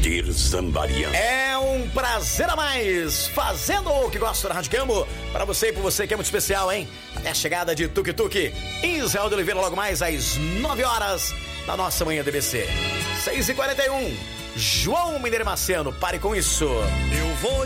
Valdir Zambarian. É um prazer a mais, fazendo o que gosta da Rádio Campo. Para você e por você que é muito especial, hein? Até a chegada de Tuk Tuk. Israel de Oliveira logo mais às 9 horas da nossa manhã DBC. 6h41. João Mineiro Marciano, pare com isso. Eu vou